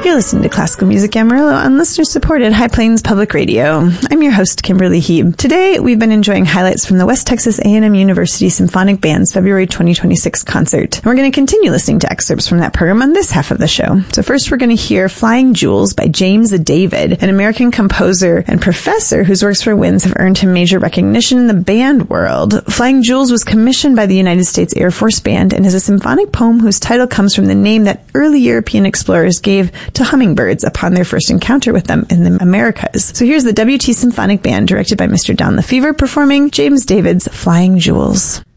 You're listening to Classical Music Amarillo on listener-supported High Plains Public Radio. I'm your host, Kimberly Heeb. Today, we've been enjoying highlights from the West Texas A&M University Symphonic Band's February 2026 concert. And we're going to continue listening to excerpts from that program on this half of the show. So first, we're going to hear Flying Jewels by James David, an American composer and professor whose works for winds have earned him major recognition in the band world. Flying Jewels was commissioned by the United States Air Force Band and is a symphonic poem whose title comes from the name that early European explorers gave to hummingbirds upon their first encounter with them in the Americas. So here's the WT Symphonic Band, directed by Mr. Don LeFevre, performing James David's Flying Jewels.